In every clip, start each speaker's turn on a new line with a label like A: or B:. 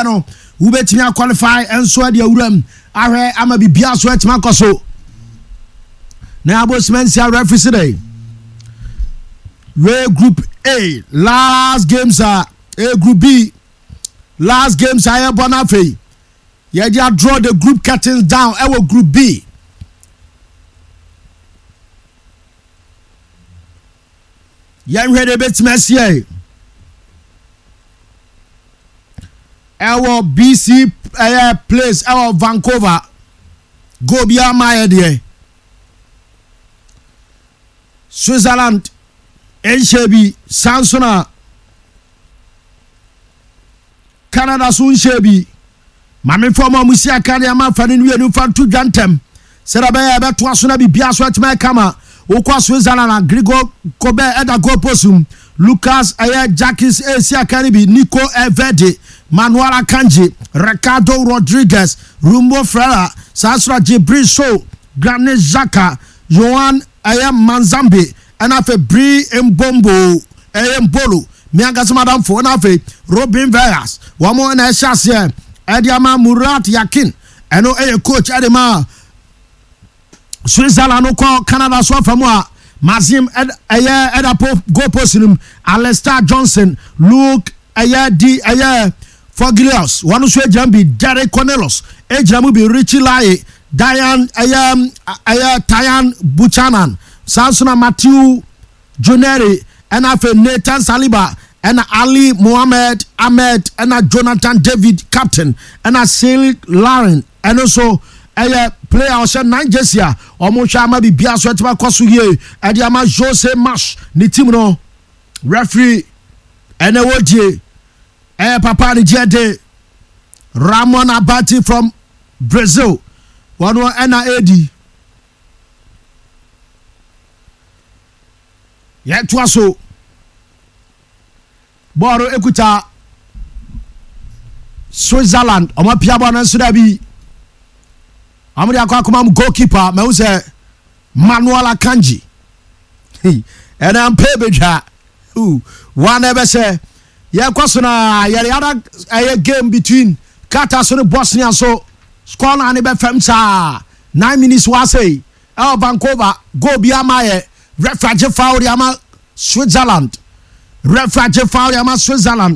A: no wo betimi qualify enso de awuram ahwe ama bibia so etima koso na abosmensia referee today we group A last games are A group B last games are bonafe ye dia draw the group curtains down our group B yan ready betmesia our BC place our Vancouver go bia my there Switzerland Enshebi Sansona Canada Sunshebi Mami former Musia Kanyama Fanin we no fan to Jantem Serabaya beto asona bibia so atma kama okwa Switzerland Grigor Kobe eda go posum Lucas Jacques Asia Karibi Nico Everde Manuel Akanji Ricardo Rodriguez Rumbo Frera Sasra Jibril So Granit Xhaka Johan Manzambe and afe Bri Mbombo Mbolo mianga madam fo na afe Robin Vegas wamo na chase Ediama Murat Yakin eno coach Edema Switzerland ko Canada so famwa Mazim Edapo go posinum Alistair Johnson Luke Fogilios one so jambi Derek Cornelius ejamu bi Richie Lai Diane Tyan Buchanan Sansona Matthew Juneri and afe Nathan Saliba and Ali Mohammed Ahmed and Jonathan David captain and Sally Lauren and also player also 9 Jessia omusha ma bibia so etima kwaso ye adiama Jose Mash ni team no referee and wodie papa ni jede Ramon Abati from Brazil one NAD yet twaso boro ekuta Switzerland omo piabo na nsoda bi amuri akwa goalkeeper me say Manuel Akanji and am pebedwa one ever say ye kwasona ye other game between Qatar and Bosnia so score na be fam sa 9 minutes wa say Vancouver go bia maye referee foul yama Switzerland referee foul yama Switzerland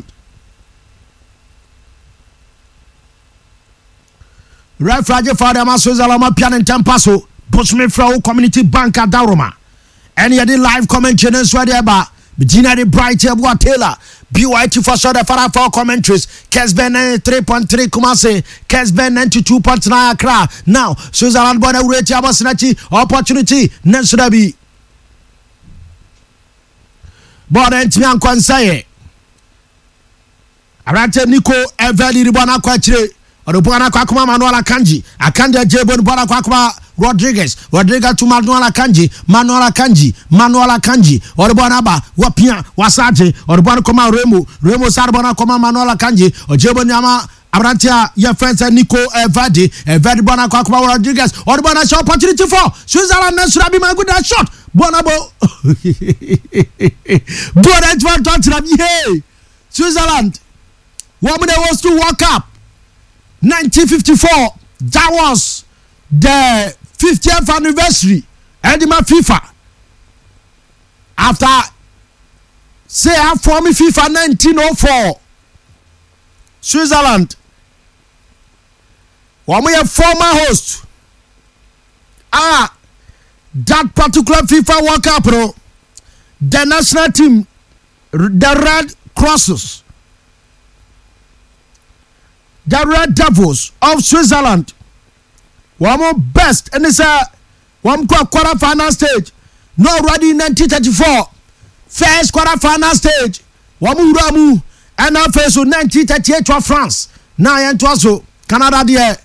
A: referee foul yama Switzerland ma pian tempaso Bosme Frau Community Bank at Daroma and ye the live commentary so there ba Virginia the Bright Ebwa Taylor BYT for sure the father for commentaries Kesben 93.3 Kumasi Kesben 92.9 Accra now Switzerland born a rate abosinachi opportunity Nensudabi But enti an kwansaye Arate Nico Eveli ribana kwachire odobana kwa kuma Manuel Akanji Akanji jebon bana kwa kuma Rodriguez to Manuel Akanji odobana ba wapia wasaje odobana kuma Remo sarbana kuma Manuel Akanji ojebon yama Abratia your friends Nico Evadi bana kwa kuma Rodriguez odobana show opportunity for Switzerland next to be my good shot Bonabo Bonnet one touch hey Switzerland woman was to walk up 1954 that was the 50th anniversary and my FIFA after say I formed FIFA 1904 Switzerland woman a former host that particular FIFA World Cup, the national team, the Red Crosses, the Red Devils of Switzerland, one more best, and it's one quarter final stage. No, already in 1934, first quarter final stage. One more Ramu, and now first 1938 for France. Now and also Canada there.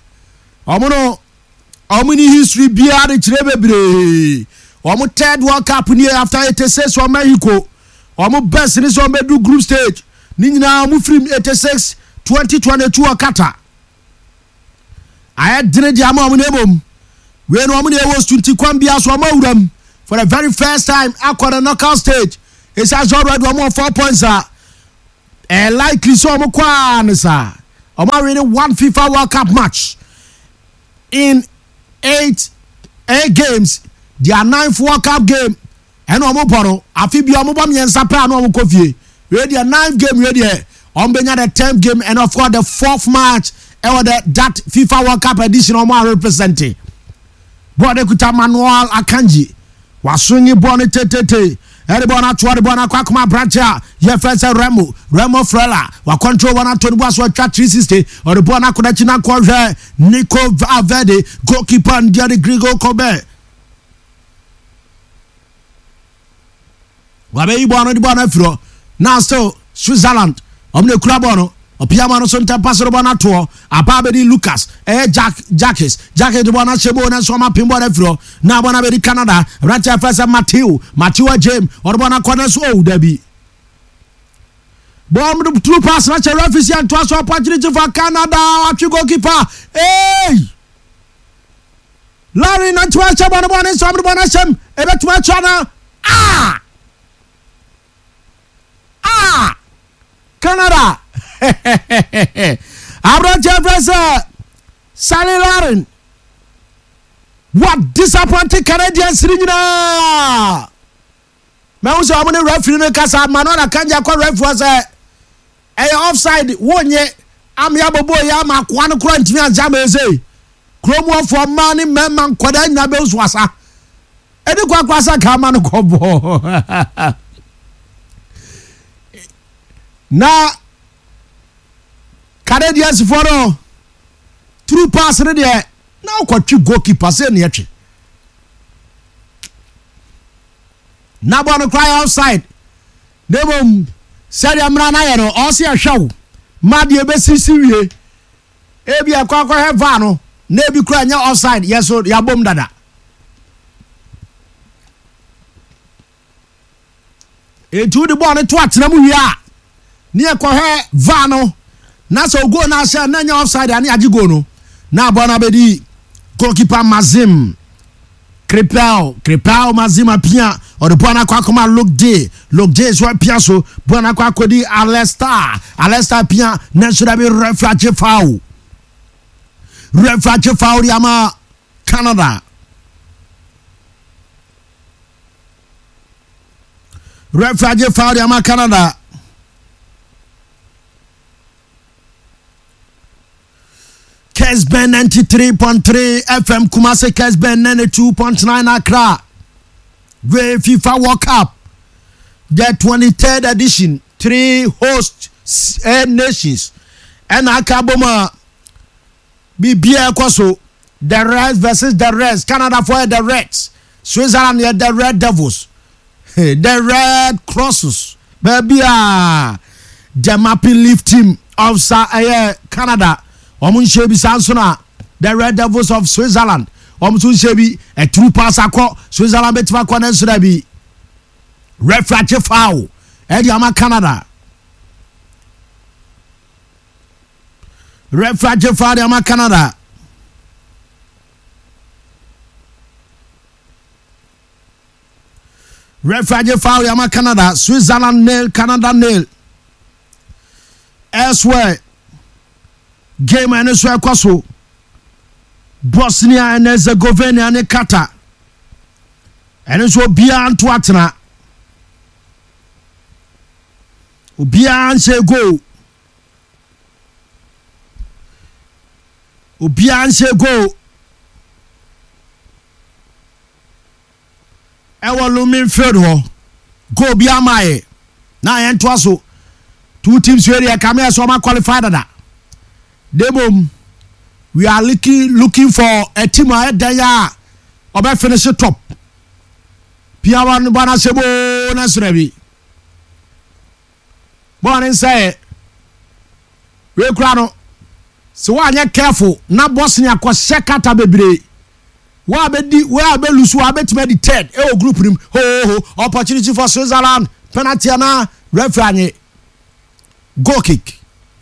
A: How many history beyond the Trebebre? Omo third World Cup near after 86 for Mexico. Omo best in this one do group stage. Nina omo film 86 2022 Qatar. I had dinner the amount of when omo was 20 kwambia so omo for the very first time at the knockout stage. It's as already 4 points likely so omo kwan sir. Omo winning one FIFA World Cup match in 8 games. Their 9th World Cup game. And omo poro afi bi omo bom yensa pra na omo kofie. We their 9th game we there. Ombenya the 10th game and of course the 4th match that FIFA World Cup edition omo representing. Boy de kuta Manuel Akanji. Waswingi bone tetete. Everybody na twa de bona kwa kuma brancha. Ye first Remo Frela. Wa control one to the boss wa 360 or the bona kuda china kwa Nico Valverde goalkeeper Ndiani Grigo Kobe. Wabe ibono di bona fro. Now still Switzerland. Omne kura bono. Opiama no sonta paso bona to. Ababedi Lucas. Jacques de bona shebo na so ma pimbo na fro. Na bona be Canada. Rancha first Matthew James. Or bona kwana so dabi. Bomb the true pass na che referee and to opportunity for Canada. Watch goalkeeper. Hey! Larry na twa cha bona so bona shem. Ebe twa cha na. Canada. Abraham Jefferson. Sally Lauren. What disappointing Canadians now? Me also am the referee no kasa Manuel Akanji kwa referee say offside wonye am ya bobo ya makwa no kura ntimi anjama eze. Kromo for money memman kwada nya be uswasa. Edi kwa kwasa kama no kobo. Na Canadians for true pass in there. Now kwatwi goalkeeper say na yetwe. Na bono cry outside. Demo said amra na ye no o se ahwawo. Ma de be sisi wie. Ebi akwa he va no. Na ebi kura nya outside. Yeso ya bom dada. Etu de ball to atena mu wie a. Ni ekwa he va no. Na so go na say na nya offside ani agi go no. Na bona bedi goalkeeper Mazim Kripal Mazim apia or the bona kwa koma look day so apia so bona kwa kodi Alesta pia na should be referee foul yama Canada referee foul yama Canada. Kesben 93.3 FM Kumasi, Kesben 92.9 Accra. Where FIFA World Cup, the 23rd edition, 3 host nations. And Akaboma Bibia Koso, the Reds versus the Reds. Canada for the Reds. Switzerland the Red Devils. The Red Crosses. Baby, the mapping lift team of Canada. Omunshebi Sansona, the Red Devils of Switzerland. Omunshebi a true pass akọ Switzerland betima kwa na so da bi. Referee foul. Edi ama Canada. Referee foul ama Canada. Referee foul ama Canada. Switzerland nil, Canada nil. Elsewhere. Game and so kwaso Bosnia and Herzegovina and Qatar and so bia anto atena obia anse go ewo lumin field ho go bia mai na yento aso two teams where come here so ma qualified that. Demom, we are looking for a team there or finish it top. Piawan Bana Sebo Nasrebi. Born and say, we crano. So why are careful? Na Bosnia kwa sekata bebre. Where be lusu abet meditate. Group him. Opportunity for Switzerland. Penalty na referee. Goal kick.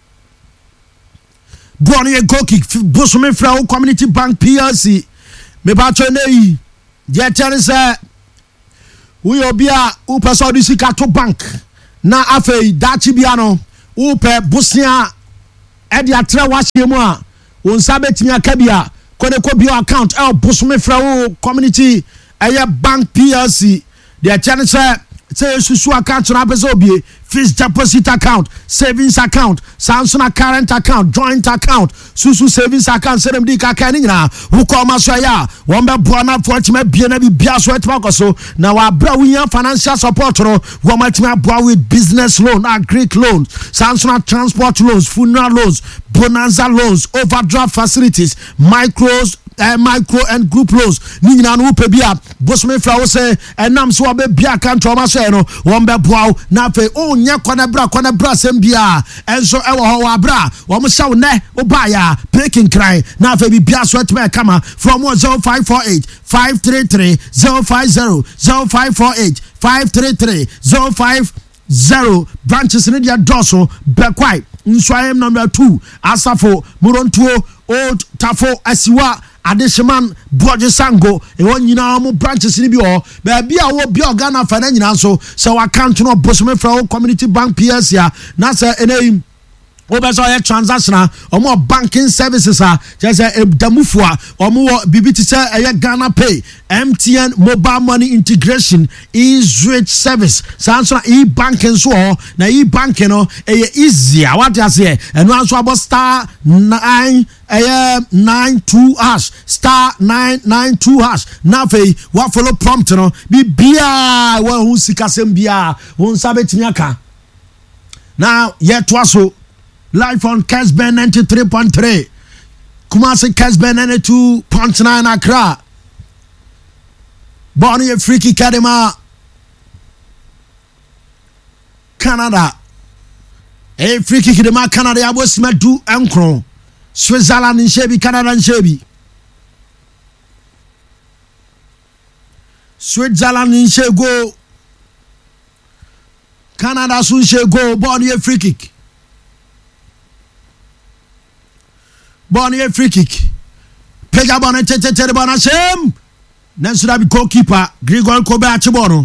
A: Bonnie goal kick. Bosome Flow Community Bank PLC. Me bacho nei. Je tell say we obia upe so disika to bank. Na afei dachi bia no upe Bosnia e de atra wahye mu a wo nsa betimi aka bia kone ko bio account e bosome fra wo community eye bank PLC de chane say susu account na pese obie fixed deposit account savings account Samsung current account joint account susu savings account say dem di kaka ni nyina wo ko ma so ya won be bo na for tima bie na bia so etima koso na wa bra we financial support no wo ma tima bo with business loan agric loans Samsung transport loans funeral loans bonanza loans overdraft facilities micro and group loans ni nyina no pe bia bosome fra wo say enam so be bia account o ma so no won be boaw na fe onye kona bra sem bia enso e wo ho wa bra wo mo sha ne wo ba ya breaking cry na fe bia so etme kama from 0548 533 050 0548 533 050 branches in dia doso bekwai nsoayem number 2 asafo murontuo old tafo asiwa Adeshiman Boje Sango e won nyina mo branches ni bi ho ba bia wo bia Ghana fa na nyina so account no bosome fra community bank PLC a na say enayim obeso ye transactional omo banking services a just damufu a omo bibiti say eye Ghana Pay MTN mobile money integration is rich service sanso e-banking so na e-banking no easier what you say eno anso about star 992 hash star 992 hash na fe wa follow prompt no bibia wa hu sikasem bia won sabetimi aka now yet twaso live on Kesben 93.3 Kumasi Kesben 92.9 Accra Bonnie Freaky Kadima Canada Freaky Kadima Canada ya bosi medu enkron Switzerland nshebi Canada nshebi Switzerland nshego Canada sun shego Bonnie free kick Bonnie free kick. Peja Bonnie tete bona shem. Nensuda bi goalkeeper Gregory Kobe Achibono.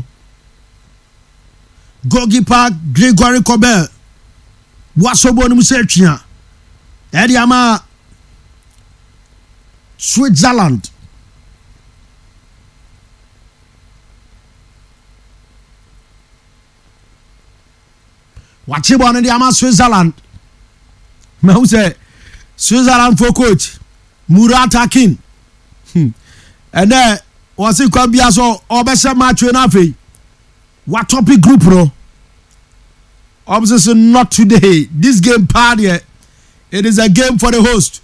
A: Goalkeeper Gregory Kobe. Wasobo ni musetwia. Edi ama Switzerland. Wachibono di ama Switzerland. Me who say Switzerland for coach Murat Akin and then was it come bia so obese match na fe what topic group no obviously not today this game part here it is a game for the host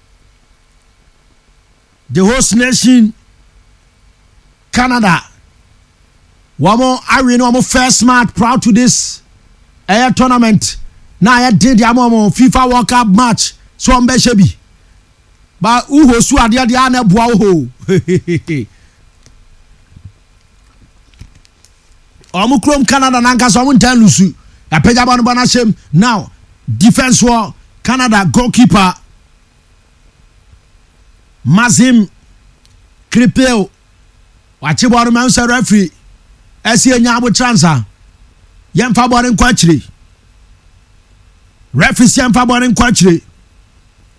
A: nation Canada wamo Irene wamo first match proud to this tournament na ya did ya FIFA World Cup match so mbehye bi ba uho su ade na boa ho omukrom Canada na nka so mo ntan lusu apeja ba no bana shem now defense war Canada goalkeeper Mazim Kripel wachiboro man so referee esi enya abo transfer yemfa bore nkwa chire referee yemfa bore nkwa chire